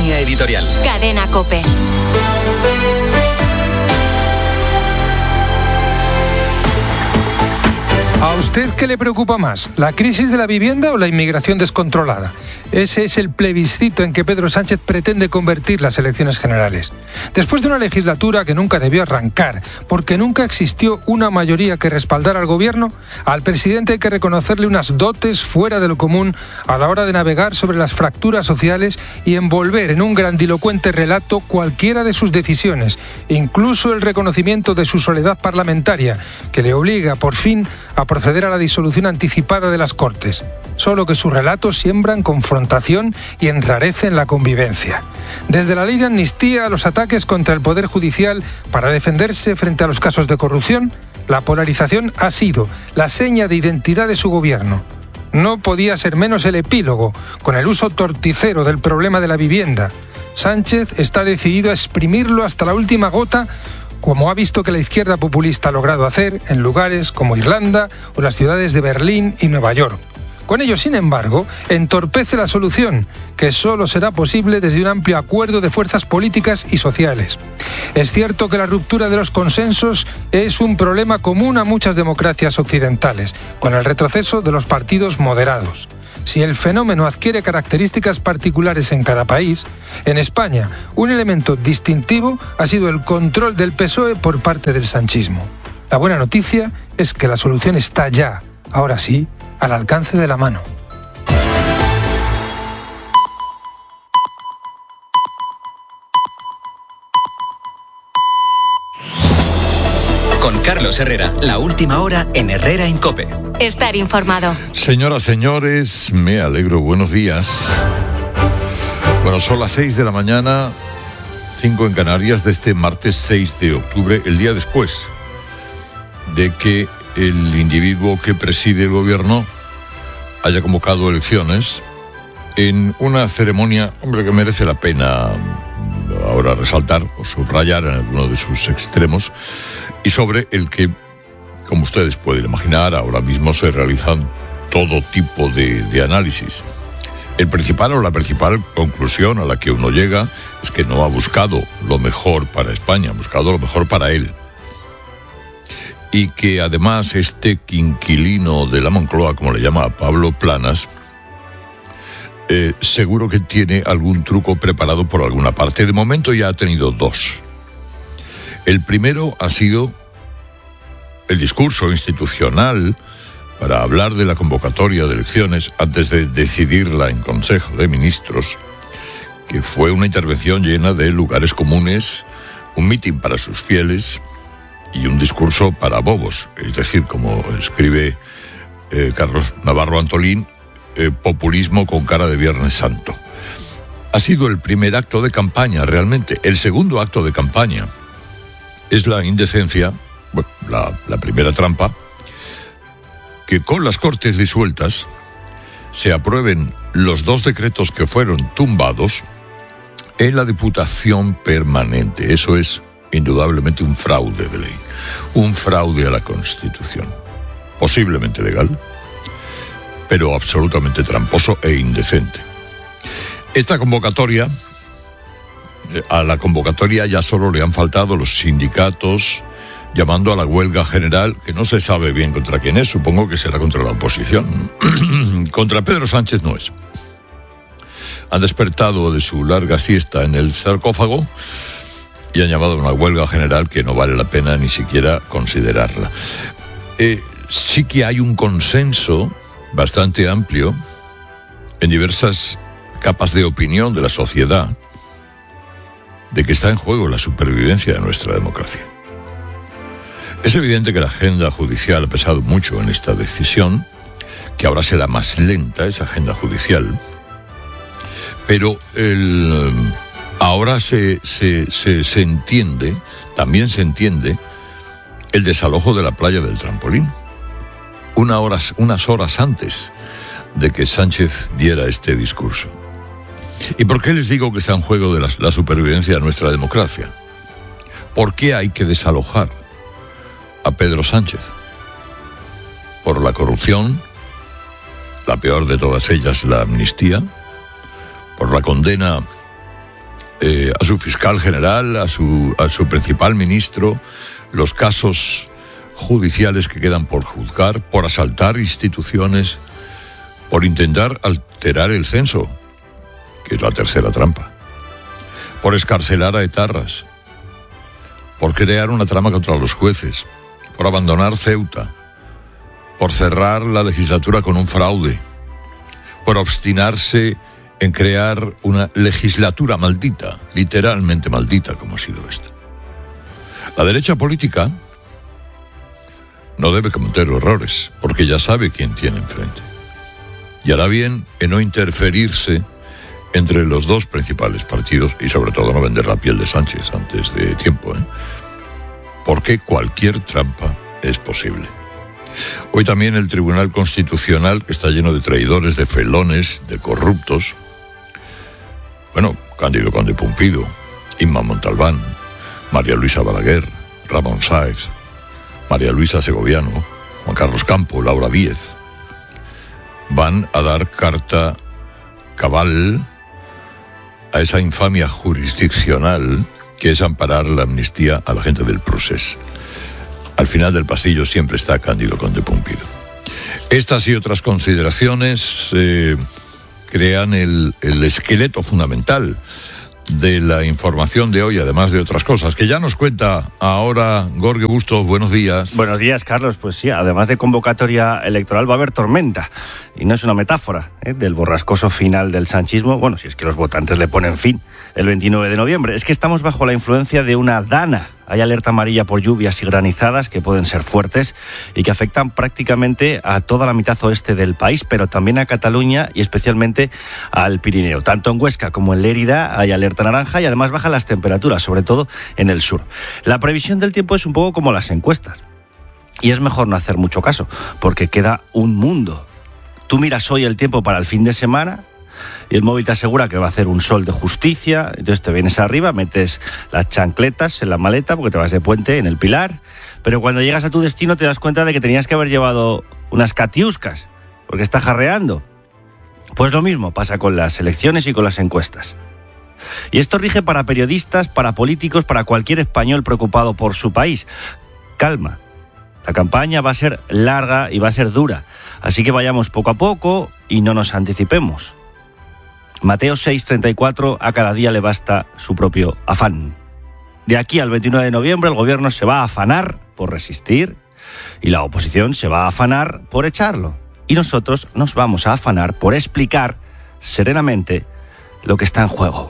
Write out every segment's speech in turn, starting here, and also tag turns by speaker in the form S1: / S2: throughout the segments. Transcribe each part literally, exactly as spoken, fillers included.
S1: Línea editorial.
S2: Cadena COPE.
S3: ¿A usted qué le preocupa más? ¿La crisis de la vivienda o la inmigración descontrolada? Ese es el plebiscito en que Pedro Sánchez pretende convertir las elecciones generales. Después de una legislatura que nunca debió arrancar, porque nunca existió una mayoría que respaldara al gobierno, al presidente hay que reconocerle unas dotes fuera de lo común a la hora de navegar sobre las fracturas sociales y envolver en un grandilocuente relato cualquiera de sus decisiones, incluso el reconocimiento de su soledad parlamentaria, que le obliga, por fin, a proceder a la disolución anticipada de las Cortes. Solo que sus relatos siembran confrontación y enrarecen la convivencia. Desde la ley de amnistía a los ataques contra el Poder Judicial para defenderse frente a los casos de corrupción, la polarización ha sido la seña de identidad de su gobierno. No podía ser menos el epílogo, con el uso torticero del problema de la vivienda. Sánchez está decidido a exprimirlo hasta la última gota, como ha visto que la izquierda populista ha logrado hacer en lugares como Irlanda o las ciudades de Berlín y Nueva York. Con ello, sin embargo, entorpece la solución, que solo será posible desde un amplio acuerdo de fuerzas políticas y sociales. Es cierto que la ruptura de los consensos es un problema común a muchas democracias occidentales, con el retroceso de los partidos moderados. Si el fenómeno adquiere características particulares en cada país, en España un elemento distintivo ha sido el control del P S O E por parte del sanchismo. La buena noticia es que la solución está ya, ahora sí, al alcance de la mano.
S1: Con Carlos Herrera, la última hora en Herrera en COPE.
S2: Estar informado.
S4: Señoras, señores, me alegro, buenos días. Bueno, son las seis de la mañana, cinco en Canarias, de este martes seis de octubre, el día después de que el individuo que preside el gobierno haya convocado elecciones en una ceremonia, hombre, que merece la pena ahora resaltar o subrayar en alguno de sus extremos, y sobre el que, como ustedes pueden imaginar, ahora mismo se realizan todo tipo de, de análisis. El principal o la principal conclusión a la que uno llega es que no ha buscado lo mejor para España, ha buscado lo mejor para él. Y que además este quinquilino de la Moncloa, como le llama Pablo Planas, eh, seguro que tiene algún truco preparado por alguna parte. De momento ya ha tenido dos. El primero ha sido el discurso institucional para hablar de la convocatoria de elecciones antes de decidirla en Consejo de Ministros, que fue una intervención llena de lugares comunes, un mitin para sus fieles y un discurso para bobos, es decir, como escribe eh, Carlos Navarro Antolín, eh, populismo con cara de Viernes Santo. Ha sido el primer acto de campaña, realmente. El segundo acto de campaña es la indecencia, bueno, la, la primera trampa, que con las Cortes disueltas se aprueben los dos decretos que fueron tumbados en la Diputación Permanente. Eso es indudablemente un fraude de ley, un fraude a la Constitución, posiblemente legal, pero absolutamente tramposo e indecente. Esta convocatoria, a la convocatoria ya solo le han faltado los sindicatos llamando a la huelga general, que no se sabe bien contra quién es, supongo que será contra la oposición. Contra Pedro Sánchez no es. Han despertado de su larga siesta en el sarcófago y han llamado a una huelga general que no vale la pena ni siquiera considerarla. Eh, sí que hay un consenso bastante amplio en diversas capas de opinión de la sociedad de que está en juego la supervivencia de nuestra democracia. Es evidente que la agenda judicial ha pesado mucho en esta decisión, que ahora será más lenta esa agenda judicial, pero el, ahora se, se, se, se entiende, también se entiende, el desalojo de la playa del Trampolín, una horas, unas horas antes de que Sánchez diera este discurso. ¿Y por qué les digo que está en juego de la, la supervivencia de nuestra democracia? ¿Por qué hay que desalojar a Pedro Sánchez? Por la corrupción, la peor de todas ellas, la amnistía, por la condena eh, a su fiscal general, a su, a su principal ministro, los casos judiciales que quedan por juzgar, por asaltar instituciones, por intentar alterar el censo, que es la tercera trampa, por escarcelar a etarras, por crear una trama contra los jueces, por abandonar Ceuta, por cerrar la legislatura con un fraude, por obstinarse en crear una legislatura maldita, literalmente maldita como ha sido esta. La derecha política no debe cometer errores, porque ya sabe quién tiene enfrente. Y hará bien en no interferirse entre los dos principales partidos y sobre todo no vender la piel de Sánchez antes de tiempo, ¿eh? Porque cualquier trampa es posible. Hoy también el Tribunal Constitucional, que está lleno de traidores, de felones, de corruptos, bueno, Cándido Conde Pumpido, Inma Montalbán, María Luisa Balaguer, Ramón Sáez, María Luisa Segoviano, Juan Carlos Campo, Laura Díez, van a dar carta cabal a esa infamia jurisdiccional que es amparar la amnistía a la gente del Procés. Al final del pasillo siempre está Cándido Conde Pumpido. Estas y otras consideraciones eh, crean el, el esqueleto fundamental de la información de hoy, además de otras cosas, que ya nos cuenta ahora Jorge Bustos. Buenos días.
S5: Buenos días, Carlos. Pues sí, además de convocatoria electoral va a haber tormenta. Y no es una metáfora ¿eh? del borrascoso final del sanchismo. Bueno, si es que los votantes le ponen fin el veintinueve de noviembre. Es que estamos bajo la influencia de una dana. Hay alerta amarilla por lluvias y granizadas que pueden ser fuertes y que afectan prácticamente a toda la mitad oeste del país, pero también a Cataluña y especialmente al Pirineo. Tanto en Huesca como en Lérida hay alerta naranja y además bajan las temperaturas, sobre todo en el sur. La previsión del tiempo es un poco como las encuestas y es mejor no hacer mucho caso porque queda un mundo. Tú miras hoy el tiempo para el fin de semana y el móvil te asegura que va a hacer un sol de justicia, entonces te vienes arriba, metes las chancletas en la maleta porque te vas de puente en el Pilar, pero cuando llegas a tu destino te das cuenta de que tenías que haber llevado unas catiuscas porque está jarreando. Pues lo mismo pasa con las elecciones y con las encuestas. Y esto rige para periodistas, para políticos, para cualquier español preocupado por su país. Calma, la campaña va a ser larga y va a ser dura, así que vayamos poco a poco y no nos anticipemos. Mateo seis treinta y cuatro, a cada día le basta su propio afán. De aquí al veintinueve de noviembre el gobierno se va a afanar por resistir y la oposición se va a afanar por echarlo. Y nosotros nos vamos a afanar por explicar serenamente lo que está en juego.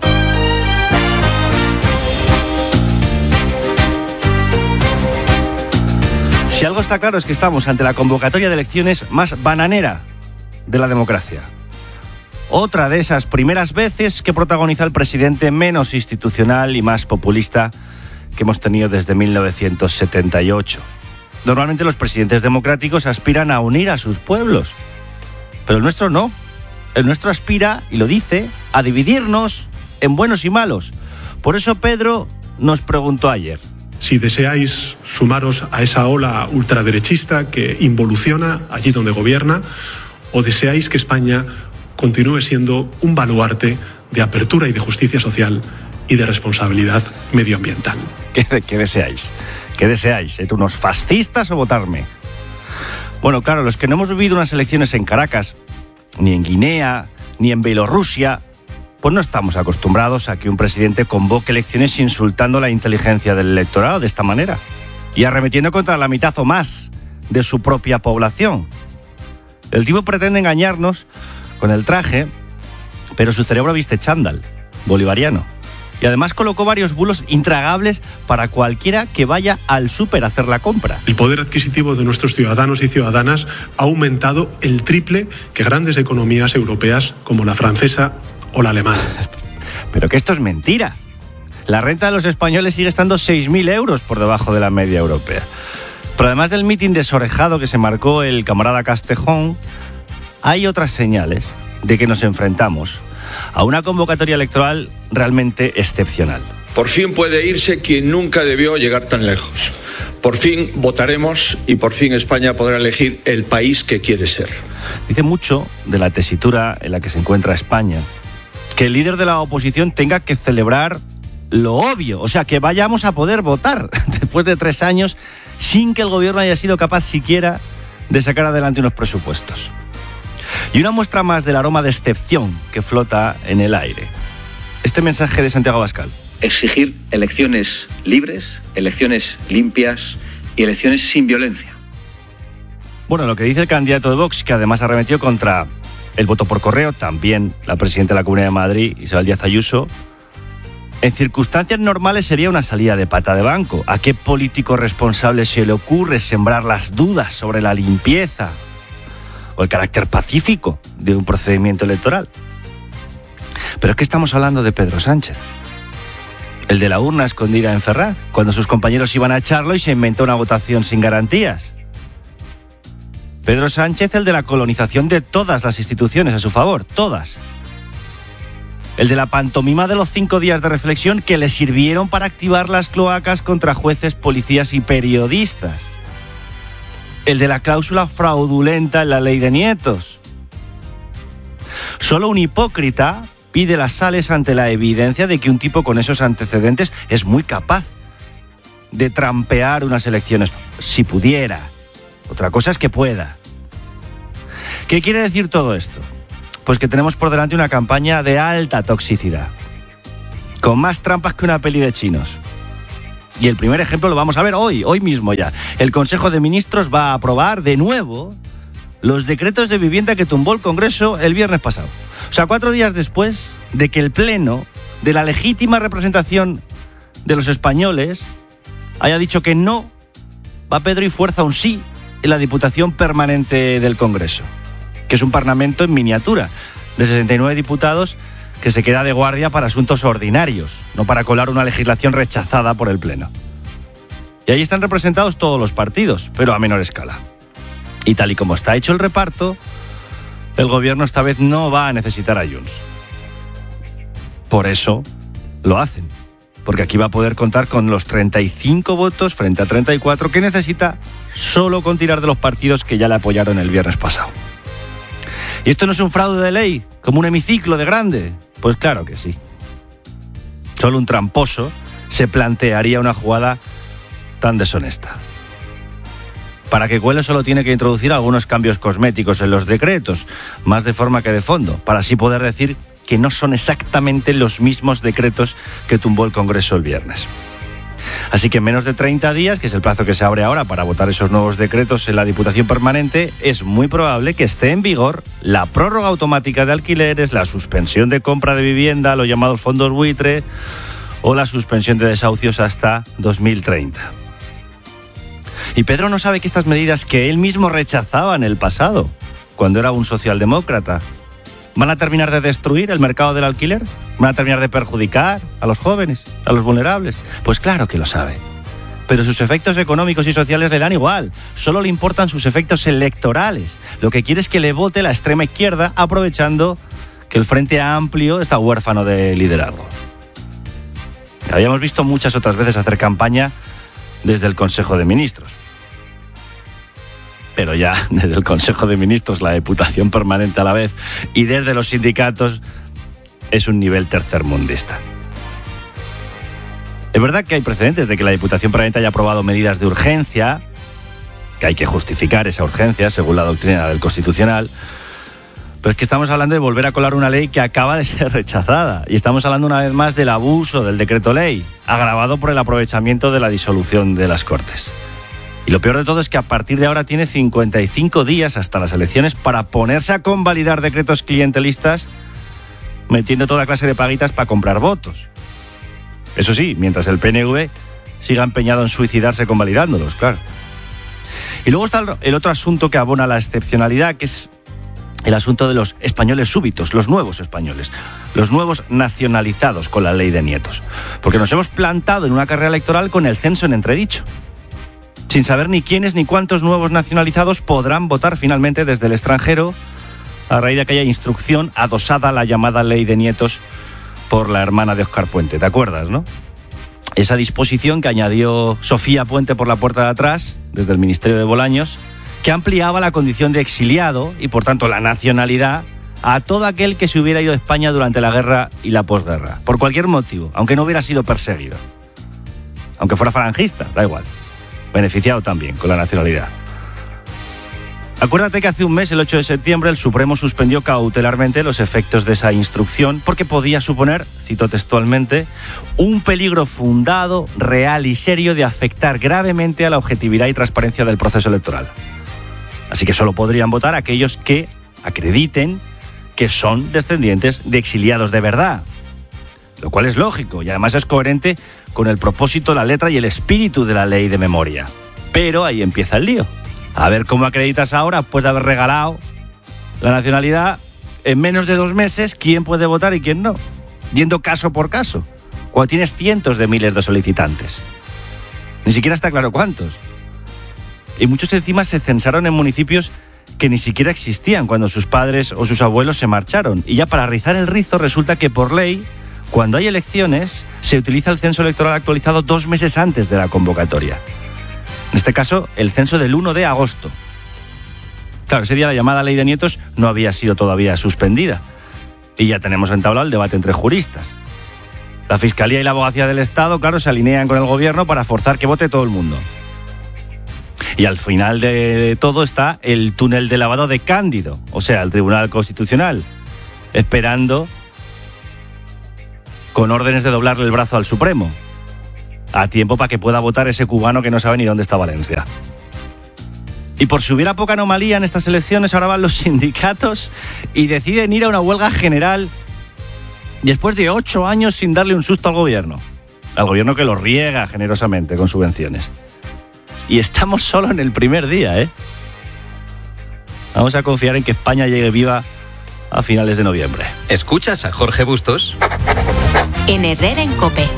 S5: Si algo está claro es que estamos ante la convocatoria de elecciones más bananera de la democracia. Otra de esas primeras veces que protagoniza el presidente menos institucional y más populista que hemos tenido desde mil novecientos setenta y ocho. Normalmente los presidentes democráticos aspiran a unir a sus pueblos, pero el nuestro no. El nuestro aspira, y lo dice, a dividirnos en buenos y malos. Por eso Pedro nos preguntó ayer:
S6: si deseáis sumaros a esa ola ultraderechista que involuciona allí donde gobierna, o deseáis que España continúe siendo un baluarte de apertura y de justicia social y de responsabilidad medioambiental.
S5: ¿Qué, qué deseáis? ¿Qué deseáis? ¿Ser unos fascistas o votarme? Bueno, claro, los que no hemos vivido unas elecciones en Caracas, ni en Guinea, ni en Bielorrusia, pues no estamos acostumbrados a que un presidente convoque elecciones insultando la inteligencia del electorado de esta manera y arremetiendo contra la mitad o más de su propia población. El tipo pretende engañarnos con el traje, pero su cerebro viste chándal, bolivariano. Y además colocó varios bulos intragables para cualquiera que vaya al súper a hacer la compra.
S6: El poder adquisitivo de nuestros ciudadanos y ciudadanas ha aumentado el triple que grandes economías europeas como la francesa o la alemana.
S5: Pero que esto es mentira. La renta de los españoles sigue estando seis mil euros por debajo de la media europea. Pero además del mitin desorejado que se marcó el camarada Castejón, hay otras señales de que nos enfrentamos a una convocatoria electoral realmente excepcional.
S7: Por fin puede irse quien nunca debió llegar tan lejos. Por fin votaremos y por fin España podrá elegir el país que quiere ser.
S5: Dice mucho de la tesitura en la que se encuentra España que el líder de la oposición tenga que celebrar lo obvio, o sea, que vayamos a poder votar después de tres años sin que el gobierno haya sido capaz siquiera de sacar adelante unos presupuestos. Y una muestra más del aroma de excepción que flota en el aire. Este mensaje de Santiago Abascal.
S8: Exigir elecciones libres, elecciones limpias y elecciones sin violencia.
S5: Bueno, lo que dice el candidato de Vox, que además arremetió contra el voto por correo, también la presidenta de la Comunidad de Madrid, Isabel Díaz Ayuso, en circunstancias normales sería una salida de pata de banco. ¿A qué político responsable se le ocurre sembrar las dudas sobre la limpieza o el carácter pacífico de un procedimiento electoral? Pero es que estamos hablando de Pedro Sánchez, el de la urna escondida en Ferraz, cuando sus compañeros iban a echarlo y se inventó una votación sin garantías. Pedro Sánchez, el de la colonización de todas las instituciones a su favor, todas. El de la pantomima de los cinco días de reflexión que le sirvieron para activar las cloacas contra jueces, policías y periodistas. El de la cláusula fraudulenta en la ley de nietos. Solo un hipócrita pide las sales ante la evidencia de que un tipo con esos antecedentes es muy capaz de trampear unas elecciones, si pudiera. Otra cosa es que pueda. ¿Qué quiere decir todo esto? Pues que tenemos por delante una campaña de alta toxicidad, con más trampas que una peli de chinos. Y el primer ejemplo lo vamos a ver hoy, hoy mismo ya. El Consejo de Ministros va a aprobar de nuevo los decretos de vivienda que tumbó el Congreso el viernes pasado. O sea, cuatro días después de que el Pleno de la legítima representación de los españoles haya dicho que no, va Pedro y fuerza un sí en la Diputación Permanente del Congreso, que es un parlamento en miniatura, de sesenta y nueve diputados que se queda de guardia para asuntos ordinarios, no para colar una legislación rechazada por el Pleno. Y ahí están representados todos los partidos, pero a menor escala. Y tal y como está hecho el reparto, el gobierno esta vez no va a necesitar a Junts. Por eso lo hacen, porque aquí va a poder contar con los treinta y cinco votos frente a treinta y cuatro que necesita solo con tirar de los partidos que ya le apoyaron el viernes pasado. ¿Y esto no es un fraude de ley, como un hemiciclo de grande? Pues claro que sí. Solo un tramposo se plantearía una jugada tan deshonesta. Para que cuele solo tiene que introducir algunos cambios cosméticos en los decretos, más de forma que de fondo, para así poder decir que no son exactamente los mismos decretos que tumbó el Congreso el viernes. Así que en menos de treinta días, que es el plazo que se abre ahora para votar esos nuevos decretos en la Diputación Permanente, es muy probable que esté en vigor la prórroga automática de alquileres, la suspensión de compra de vivienda, los llamados fondos buitre, o la suspensión de desahucios hasta dos mil treinta. Y Pedro no sabe que estas medidas que él mismo rechazaba en el pasado, cuando era un socialdemócrata, ¿van a terminar de destruir el mercado del alquiler? ¿Van a terminar de perjudicar a los jóvenes, a los vulnerables? Pues claro que lo sabe. Pero sus efectos económicos y sociales le dan igual. Solo le importan sus efectos electorales. Lo que quiere es que le vote la extrema izquierda, aprovechando que el Frente Amplio está huérfano de liderazgo. Habíamos visto muchas otras veces hacer campaña desde el Consejo de Ministros. Pero ya desde el Consejo de Ministros, la Diputación Permanente a la vez, y desde los sindicatos, es un nivel tercermundista. Es verdad que hay precedentes de que la Diputación Permanente haya aprobado medidas de urgencia, que hay que justificar esa urgencia según la doctrina del Constitucional, pero es que estamos hablando de volver a colar una ley que acaba de ser rechazada, y estamos hablando una vez más del abuso del decreto ley, agravado por el aprovechamiento de la disolución de las Cortes. Y lo peor de todo es que a partir de ahora tiene cincuenta y cinco días hasta las elecciones para ponerse a convalidar decretos clientelistas, metiendo toda clase de paguitas para comprar votos. Eso sí, mientras el P N V siga empeñado en suicidarse convalidándolos, claro. Y luego está el otro asunto que abona la excepcionalidad, que es el asunto de los españoles súbitos, los nuevos españoles, los nuevos nacionalizados con la ley de nietos. Porque nos hemos plantado en una carrera electoral con el censo en entredicho, sin saber ni quiénes ni cuántos nuevos nacionalizados podrán votar finalmente desde el extranjero a raíz de aquella instrucción adosada a la llamada ley de nietos por la hermana de Óscar Puente. ¿Te acuerdas, no? Esa disposición que añadió Sofía Puente por la puerta de atrás, desde el Ministerio de Bolaños, que ampliaba la condición de exiliado y, por tanto, la nacionalidad a todo aquel que se hubiera ido de España durante la guerra y la posguerra, por cualquier motivo, aunque no hubiera sido perseguido. Aunque fuera falangista, da igual. Beneficiado también con la nacionalidad. Acuérdate que hace un mes, el ocho de septiembre, el Supremo suspendió cautelarmente los efectos de esa instrucción porque podía suponer, cito textualmente, un peligro fundado, real y serio de afectar gravemente a la objetividad y transparencia del proceso electoral. Así que solo podrían votar aquellos que acrediten que son descendientes de exiliados de verdad. Lo cual es lógico y además es coherente con el propósito, la letra y el espíritu de la ley de memoria. Pero ahí empieza el lío. A ver cómo acreditas ahora, después de haber regalado la nacionalidad, en menos de dos meses, quién puede votar y quién no. Yendo caso por caso, cuando tienes cientos de miles de solicitantes. Ni siquiera está claro cuántos. Y muchos encima se censaron en municipios que ni siquiera existían cuando sus padres o sus abuelos se marcharon. Y ya para rizar el rizo resulta que por ley, cuando hay elecciones, se utiliza el censo electoral actualizado dos meses antes de la convocatoria. En este caso, el censo del uno de agosto. Claro, ese día la llamada ley de nietos no había sido todavía suspendida. Y ya tenemos entablado el debate entre juristas. La Fiscalía y la Abogacía del Estado, claro, se alinean con el gobierno para forzar que vote todo el mundo. Y al final de todo está el túnel de lavado de Cándido, o sea, el Tribunal Constitucional, esperando con órdenes de doblarle el brazo al Supremo, a tiempo para que pueda votar ese cubano que no sabe ni dónde está Valencia. Y por si hubiera poca anomalía en estas elecciones, ahora van los sindicatos y deciden ir a una huelga general después de ocho años sin darle un susto al gobierno. Al gobierno que lo riega generosamente con subvenciones. Y estamos solo en el primer día, ¿eh? Vamos a confiar en que España llegue viva a finales de noviembre.
S1: ¿Escuchas a Jorge Bustos?
S2: En Herrera en COPE.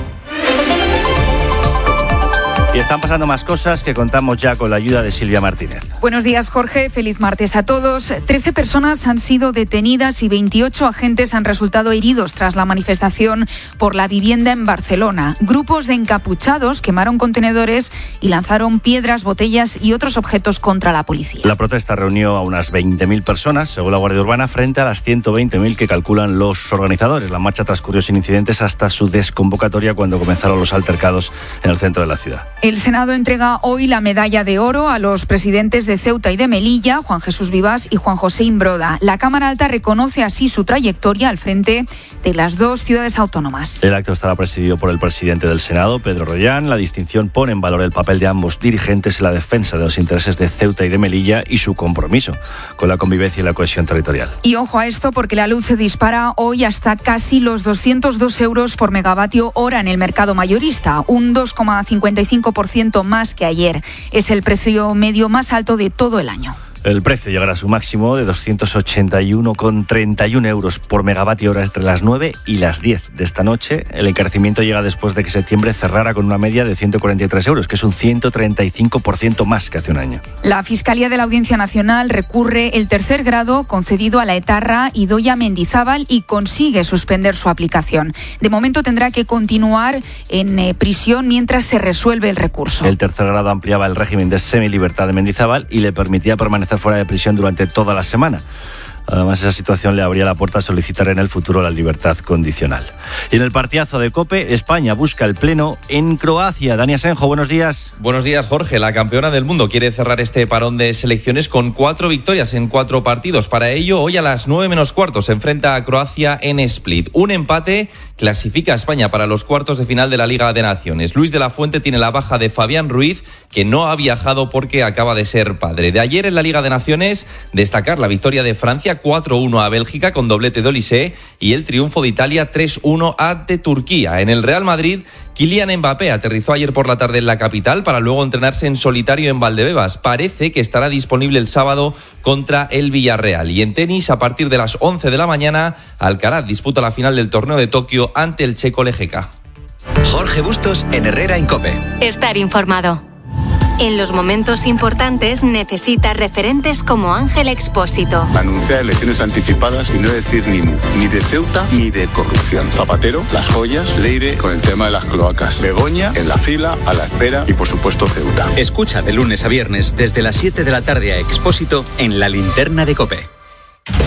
S5: Y están pasando más cosas que contamos ya con la ayuda de Silvia Martínez.
S9: Buenos días, Jorge. Feliz martes a todos. Trece personas han sido detenidas y veintiocho agentes han resultado heridos tras la manifestación por la vivienda en Barcelona. Grupos de encapuchados quemaron contenedores y lanzaron piedras, botellas y otros objetos contra la policía.
S5: La protesta reunió a unas veinte mil personas, según la Guardia Urbana, frente a las ciento veinte mil que calculan los organizadores. La marcha transcurrió sin incidentes hasta su desconvocatoria cuando comenzaron los altercados en el centro de la ciudad.
S9: El Senado entrega hoy la medalla de oro a los presidentes de Ceuta y de Melilla, Juan Jesús Vivas y Juan José Imbroda. La Cámara Alta reconoce así su trayectoria al frente de las dos ciudades autónomas.
S5: El acto estará presidido por el presidente del Senado, Pedro Rollán. La distinción pone en valor el papel de ambos dirigentes en la defensa de los intereses de Ceuta y de Melilla y su compromiso con la convivencia y la cohesión territorial.
S9: Y ojo a esto porque la luz se dispara hoy hasta casi los doscientos dos euros por megavatio hora en el mercado mayorista, un dos coma cincuenta y cinco por ciento más que ayer. Es el precio medio más alto de todo el año.
S5: El precio llegará a su máximo de doscientos ochenta y uno coma treinta y uno euros por megavatio hora entre las nueve y las diez de esta noche. El encarecimiento llega después de que septiembre cerrara con una media de ciento cuarenta y tres euros, que es un ciento treinta y cinco por ciento más que hace un año.
S9: La Fiscalía de la Audiencia Nacional recurre el tercer grado concedido a la etarra Idoia Mendizábal y consigue suspender su aplicación. De momento tendrá que continuar en eh, prisión mientras se resuelve el recurso.
S5: El tercer grado ampliaba el régimen de semilibertad de Mendizábal y le permitía permanecer fuera de prisión durante toda la semana. Además, esa situación le abría la puerta a solicitar en el futuro la libertad condicional. Y en el partidazo de COPE, España busca el pleno en Croacia. Dani Asenjo, buenos días.
S10: Buenos días, Jorge. La campeona del mundo quiere cerrar este parón de selecciones con cuatro victorias en cuatro partidos. Para ello, hoy a las nueve menos cuarto se enfrenta a Croacia en Split. Un empate clasifica a España para los cuartos de final de la Liga de Naciones. Luis de la Fuente tiene la baja de Fabián Ruiz, que no ha viajado porque acaba de ser padre. De ayer en la Liga de Naciones, destacar la victoria de Francia cuatro uno a Bélgica con doblete de Olise y el triunfo de Italia tres uno ante Turquía. En el Real Madrid, Kylian Mbappé aterrizó ayer por la tarde en la capital para luego entrenarse en solitario en Valdebebas. Parece que estará disponible el sábado contra el Villarreal. Y en tenis, a partir de las once de la mañana, Alcaraz disputa la final del torneo de Tokio ante el checo Lejeka.
S1: Jorge Bustos en Herrera en COPE.
S2: Estar informado. En los momentos importantes necesitas referentes como Ángel Expósito.
S11: Anunciar elecciones anticipadas y no decir ni mu, ni de Ceuta ni de corrupción. Zapatero, las joyas, Leire con el tema de las cloacas. Begoña en la fila, a la espera y por supuesto Ceuta.
S1: Escucha de lunes a viernes desde las siete de la tarde a Expósito en La Linterna de COPE.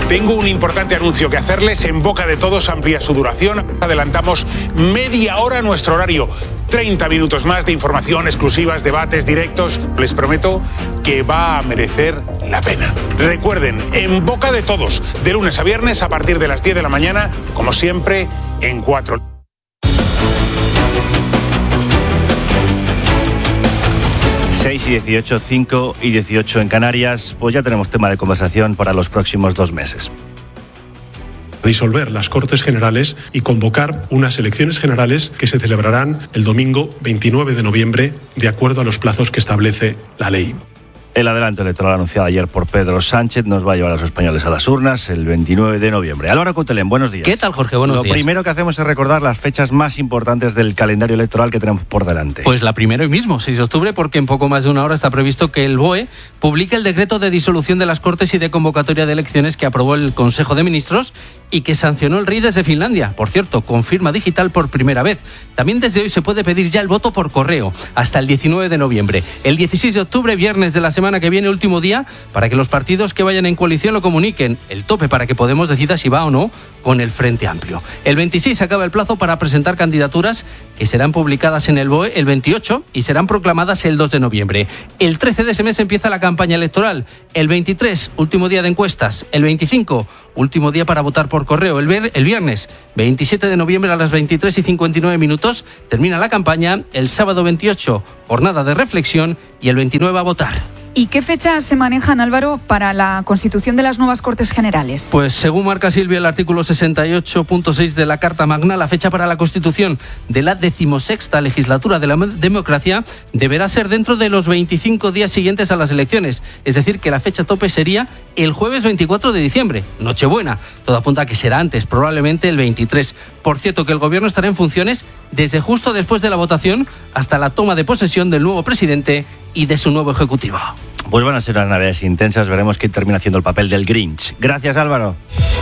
S12: Tengo un importante anuncio que hacerles. En boca de todos amplía su duración. Adelantamos media hora nuestro horario. treinta minutos más de información, exclusivas, debates, directos. Les prometo que va a merecer la pena. Recuerden, en boca de todos, de lunes a viernes a partir de las diez de la mañana, como siempre, en cuatro.
S5: seis y dieciocho, cinco y dieciocho en Canarias, pues ya tenemos tema de conversación para los próximos dos meses.
S6: Disolver las Cortes Generales y convocar unas elecciones generales que se celebrarán el domingo veintinueve de noviembre, de acuerdo a los plazos que establece la ley.
S5: El adelanto electoral anunciado ayer por Pedro Sánchez nos va a llevar a los españoles a las urnas el veintinueve de noviembre. Álvaro Coutelén, buenos días.
S13: ¿Qué tal, Jorge? Buenos
S5: Lo
S13: días.
S5: Lo primero que hacemos es recordar las fechas más importantes del calendario electoral que tenemos por delante.
S13: Pues la primera hoy mismo, seis de octubre, porque en poco más de una hora está previsto que el B O E publique el decreto de disolución de las Cortes y de convocatoria de elecciones que aprobó el Consejo de Ministros y que sancionó el R I desde Finlandia. Por cierto, con firma digital por primera vez. También desde hoy se puede pedir ya el voto por correo, hasta el diecinueve de noviembre. El dieciséis de octubre, viernes de la semana que viene, último día, para que los partidos que vayan en coalición lo comuniquen. El tope para que Podemos decida si va o no con el Frente Amplio. El veintiséis acaba el plazo para presentar candidaturas que serán publicadas en el B O E el veintiocho y serán proclamadas el dos de noviembre. El trece de ese mes empieza la campaña electoral. El veintitrés, último día de encuestas. El veinticinco, último día para votar por correo. El, ver, el viernes, veintisiete de noviembre a las veintitrés y cincuenta y nueve minutos, termina la campaña. El sábado veintiocho, jornada de reflexión y el veintinueve a votar.
S9: ¿Y qué fechas se manejan, Álvaro, para la constitución de las nuevas Cortes Generales?
S13: Pues según marca Silvia el artículo sesenta y ocho punto seis de la Carta Magna, la fecha para la constitución de la decimosexta legislatura de la democracia deberá ser dentro de los veinticinco días siguientes a las elecciones. Es decir, que la fecha tope sería el jueves veinticuatro de diciembre, Nochebuena. Todo apunta a que será antes, probablemente el veintitrés. Por cierto, que el gobierno estará en funciones desde justo después de la votación hasta la toma de posesión del nuevo presidente y de su nuevo ejecutivo.
S5: Pues van a ser unas navidades intensas, veremos quién termina haciendo el papel del Grinch. Gracias, Álvaro.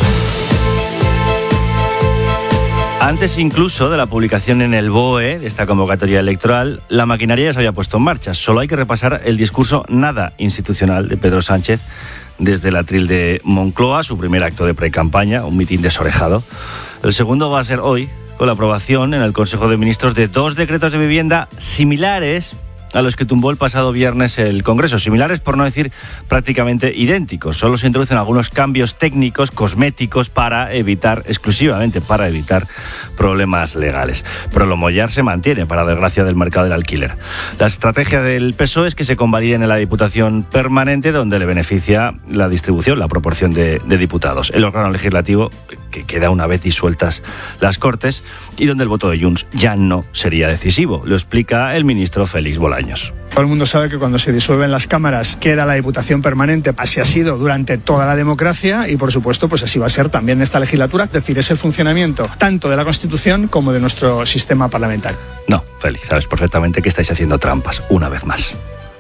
S5: Antes incluso de la publicación en el B O E de esta convocatoria electoral, la maquinaria ya se había puesto en marcha. Solo hay que repasar el discurso nada institucional de Pedro Sánchez desde el atril de Moncloa, su primer acto de precampaña, un mitin desorejado. El segundo va a ser hoy, con la aprobación en el Consejo de Ministros de dos decretos de vivienda similares a los que tumbó el pasado viernes el Congreso. Similares, por no decir prácticamente idénticos. Solo se introducen algunos cambios técnicos, cosméticos, para evitar, exclusivamente para evitar problemas legales. Pero lo mollar se mantiene, para desgracia del mercado del alquiler. La estrategia del P S O E es que se convaliden en la Diputación Permanente, donde le beneficia la distribución, la proporción de, de diputados. El órgano legislativo, que queda una vez disueltas las Cortes, y donde el voto de Junts ya no sería decisivo. Lo explica el ministro Félix Bolaños.
S14: Todo el mundo sabe que cuando se disuelven las cámaras queda la Diputación Permanente. Así ha sido durante toda la democracia y, por supuesto, pues así va a ser también en esta legislatura. Es decir, es el funcionamiento tanto de la Constitución como de nuestro sistema parlamentario.
S5: No, Félix, sabes perfectamente que estáis haciendo trampas, una vez más.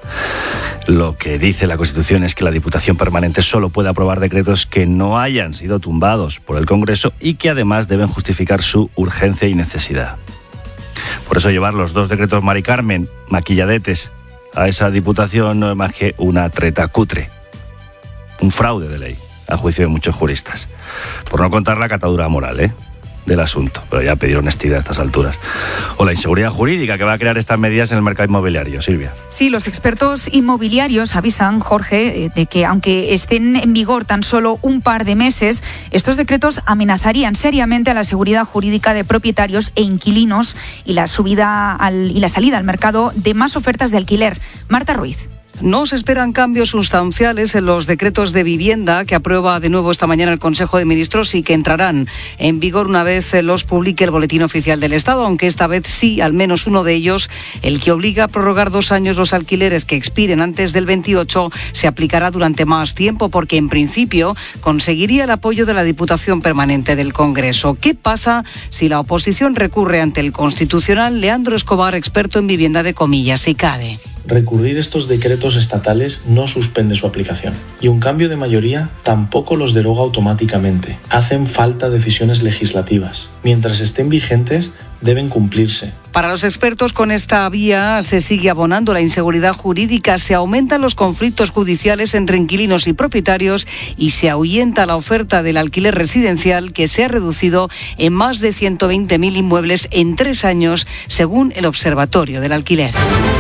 S5: Lo que dice la Constitución es que la Diputación Permanente solo puede aprobar decretos que no hayan sido tumbados por el Congreso y que además deben justificar su urgencia y necesidad. Por eso llevar los dos decretos Mari Carmen, maquilladetes, a esa Diputación no es más que una treta cutre. Un fraude de ley, a juicio de muchos juristas. Por no contar la catadura moral, ¿eh? del asunto, pero ya pedir honestidad a estas alturas. O la inseguridad jurídica que va a crear estas medidas en el mercado inmobiliario, Silvia.
S9: Sí, los expertos inmobiliarios avisan, Jorge, de que aunque estén en vigor tan solo un par de meses, estos decretos amenazarían seriamente a la seguridad jurídica de propietarios e inquilinos y la subida al, y la salida al mercado de más ofertas de alquiler. Marta Ruiz.
S15: No se esperan cambios sustanciales en los decretos de vivienda que aprueba de nuevo esta mañana el Consejo de Ministros y que entrarán en vigor una vez los publique el Boletín Oficial del Estado, aunque esta vez sí, al menos uno de ellos, el que obliga a prorrogar dos años los alquileres que expiren antes del veintiocho, se aplicará durante más tiempo porque en principio conseguiría el apoyo de la Diputación Permanente del Congreso. ¿Qué pasa si la oposición recurre ante el Constitucional? Leandro Escobar, experto en vivienda de Comillas y CADE.
S16: Recurrir estos decretos estatales no suspende su aplicación y un cambio de mayoría tampoco los deroga automáticamente. Hacen falta decisiones legislativas. Mientras estén vigentes, deben cumplirse.
S15: Para los expertos, con esta vía se sigue abonando la inseguridad jurídica, se aumentan los conflictos judiciales entre inquilinos y propietarios y se ahuyenta la oferta del alquiler residencial, que se ha reducido en más de ciento veinte mil inmuebles en tres años, según el Observatorio del Alquiler.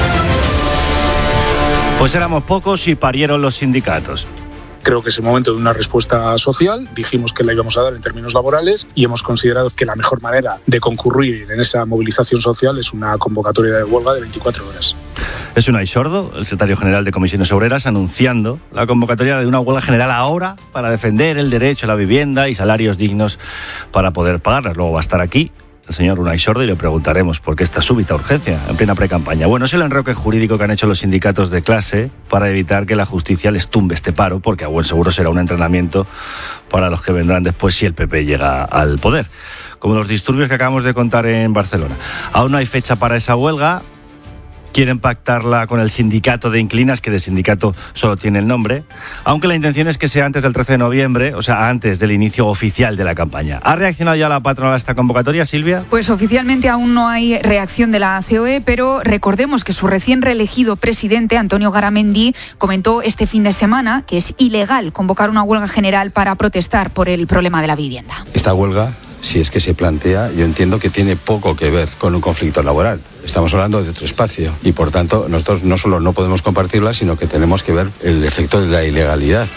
S5: Pues éramos pocos y parieron los sindicatos.
S17: Creo que es el momento de una respuesta social. Dijimos que la íbamos a dar en términos laborales y hemos considerado que la mejor manera de concurrir en esa movilización social es una convocatoria de huelga de veinticuatro horas.
S5: Es Unai Sordo, el secretario general de Comisiones Obreras, anunciando la convocatoria de una huelga general ahora para defender el derecho a la vivienda y salarios dignos para poder pagarlas. Luego va a estar aquí el señor Unai Sordo y le preguntaremos por qué esta súbita urgencia en plena precampaña. Bueno, es el enroque jurídico que han hecho los sindicatos de clase para evitar que la justicia les tumbe este paro, porque a buen seguro será un entrenamiento para los que vendrán después si el P P llega al poder. Como los disturbios que acabamos de contar en Barcelona. Aún no hay fecha para esa huelga. Quieren pactarla con el sindicato de inquilinas, que de sindicato solo tiene el nombre, aunque la intención es que sea antes del trece de noviembre, o sea, antes del inicio oficial de la campaña. ¿Ha reaccionado ya la patronal a esta convocatoria, Silvia?
S9: Pues oficialmente aún no hay reacción de la C O E, pero recordemos que su recién reelegido presidente, Antonio Garamendi, comentó este fin de semana que es ilegal convocar una huelga general para protestar por el problema de la vivienda.
S18: Esta huelga, si es que se plantea, yo entiendo que tiene poco que ver con un conflicto laboral. Estamos hablando de otro espacio y, por tanto, nosotros no solo no podemos compartirla, sino que tenemos que ver el efecto de la ilegalidad.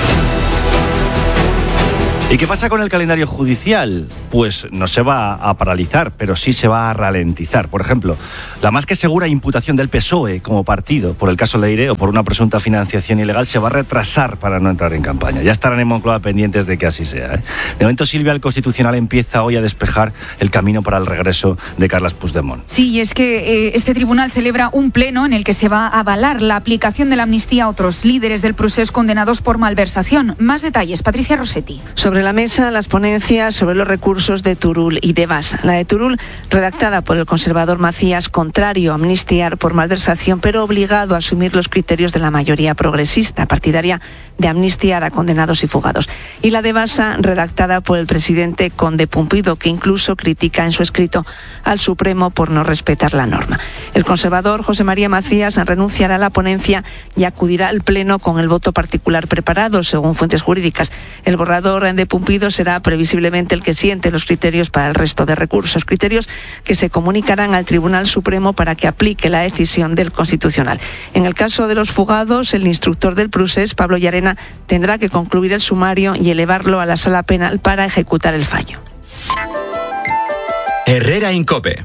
S5: ¿Y qué pasa con el calendario judicial? Pues no se va a paralizar, pero sí se va a ralentizar. Por ejemplo, la más que segura imputación del P S O E como partido por el caso Leire o por una presunta financiación ilegal se va a retrasar para no entrar en campaña. Ya estarán en Moncloa pendientes de que así sea, ¿eh? De momento, Silvia, el Constitucional empieza hoy a despejar el camino para el regreso de Carles Puigdemont.
S9: Sí, y es que eh, este tribunal celebra un pleno en el que se va a avalar la aplicación de la amnistía a otros líderes del procés condenados por malversación. Más detalles, Patricia Rossetti.
S19: Sobre la mesa, las ponencias sobre los recursos de Turull y de Bassa. La de Turull, redactada por el conservador Macías, contrario a amnistiar por malversación, pero obligado a asumir los criterios de la mayoría progresista, partidaria de amnistiar a condenados y fugados. Y la de Bassa, redactada por el presidente Conde Pumpido, que incluso critica en su escrito al Supremo por no respetar la norma. El conservador José María Macías renunciará a la ponencia y acudirá al Pleno con el voto particular preparado, según fuentes jurídicas. El borrador de Pumpido será previsiblemente el que siente los criterios para el resto de recursos, criterios que se comunicarán al Tribunal Supremo para que aplique la decisión del Constitucional. En el caso de los fugados, el instructor del procés, Pablo Llarena, tendrá que concluir el sumario y elevarlo a la sala penal para ejecutar el fallo.
S1: Herrera en COPE.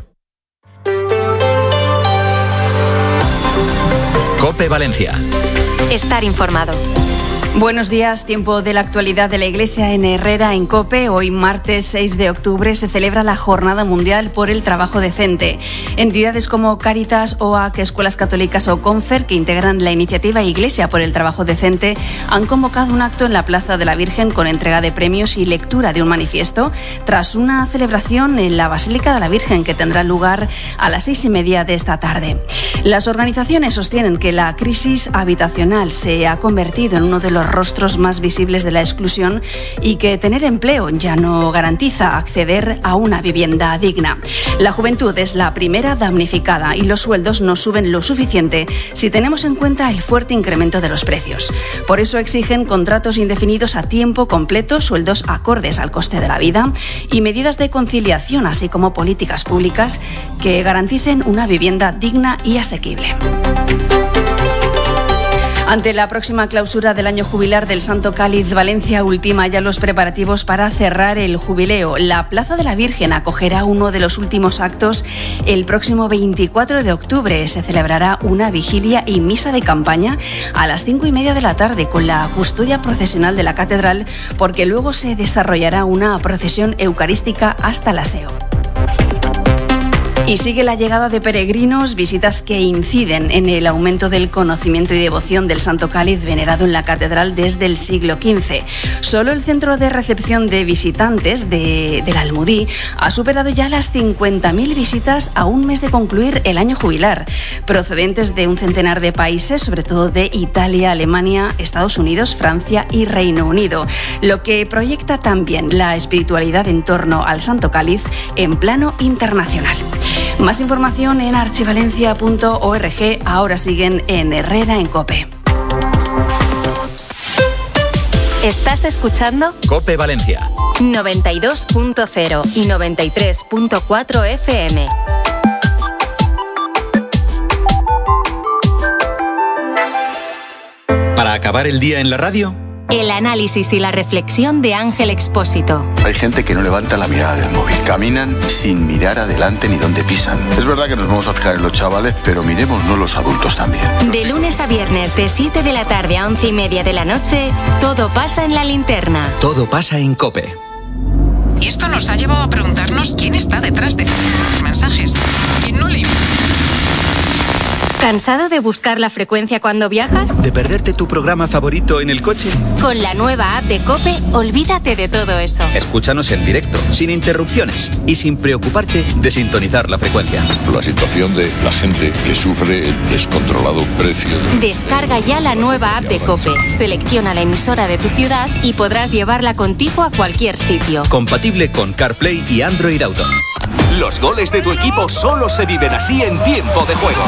S1: COPE Valencia.
S2: Estar informado.
S20: Buenos días, tiempo de la actualidad de la Iglesia en Herrera en COPE. Hoy, martes seis de octubre, se celebra la Jornada Mundial por el Trabajo Decente. Entidades como Cáritas, O A C, Escuelas Católicas o Confer, que integran la iniciativa Iglesia por el Trabajo Decente, han convocado un acto en la Plaza de la Virgen con entrega de premios y lectura de un manifiesto, tras una celebración en la Basílica de la Virgen que tendrá lugar a las seis y media de esta tarde. Las organizaciones sostienen que la crisis habitacional se ha convertido en uno de los rostros más visibles de la exclusión y que tener empleo ya no garantiza acceder a una vivienda digna. La juventud es la primera damnificada y los sueldos no suben lo suficiente si tenemos en cuenta el fuerte incremento de los precios. Por eso exigen contratos indefinidos a tiempo completo, sueldos acordes al coste de la vida y medidas de conciliación, así como políticas públicas que garanticen una vivienda digna y asequible. Ante la próxima clausura del año jubilar del Santo Cáliz, Valencia ultima ya los preparativos para cerrar el jubileo. La Plaza de la Virgen acogerá uno de los últimos actos el próximo veinticuatro de octubre. Se celebrará una vigilia y misa de campaña a las cinco y media de la tarde con la custodia procesional de la catedral, porque luego se desarrollará una procesión eucarística hasta el aseo. Y sigue la llegada de peregrinos, visitas que inciden en el aumento del conocimiento y devoción del Santo Cáliz venerado en la catedral desde el siglo quince. Solo el centro de recepción de visitantes de, del Almudí ha superado ya las cincuenta mil visitas a un mes de concluir el año jubilar, procedentes de un centenar de países, sobre todo de Italia, Alemania, Estados Unidos, Francia y Reino Unido, lo que proyecta también la espiritualidad en torno al Santo Cáliz en plano internacional. Más información en archivalencia punto org. Ahora siguen en Herrera en COPE.
S2: ¿Estás escuchando?
S1: COPE Valencia.
S2: noventa y dos punto cero y noventa y tres punto cuatro F M.
S1: Para acabar el día en la radio,
S2: el análisis y la reflexión de Ángel Expósito.
S11: Hay gente que no levanta la mirada del móvil. Caminan sin mirar adelante ni dónde pisan. Es verdad que nos vamos a fijar en los chavales, pero miremosnos los adultos también.
S2: De lunes a viernes, de siete de la tarde a once y media de la noche, todo pasa en la linterna.
S1: Todo pasa en COPE.
S21: Y esto nos ha llevado a preguntarnos quién está detrás de los mensajes. ¿Quién no lee?
S2: ¿Cansado de buscar la frecuencia cuando viajas?
S1: ¿De perderte tu programa favorito en el coche?
S2: Con la nueva app de COPE, olvídate de todo eso.
S1: Escúchanos en directo, sin interrupciones y sin preocuparte de sintonizar la frecuencia.
S4: La situación de la gente que sufre el descontrolado precio.
S2: Descarga ya la nueva app de COPE, selecciona la emisora de tu ciudad y podrás llevarla contigo a cualquier sitio.
S1: Compatible con CarPlay y Android Auto.
S22: Los goles de tu equipo solo se viven así en tiempo de juego.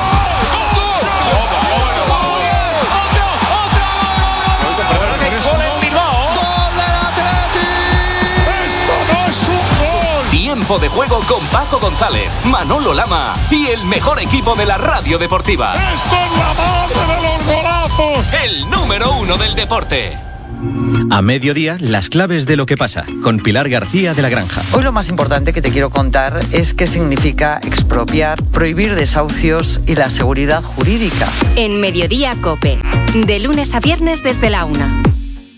S22: Tiempo de juego con Paco González, Manolo Lama y el mejor equipo de la radio deportiva.
S12: ¡Esto es la madre de los golazos!
S22: El número uno del deporte.
S1: A mediodía, las claves de lo que pasa, con Pilar García de la Granja.
S23: Hoy lo más importante que te quiero contar es qué significa expropiar, prohibir desahucios y la seguridad jurídica.
S2: En Mediodía COPE, de lunes a viernes desde la una.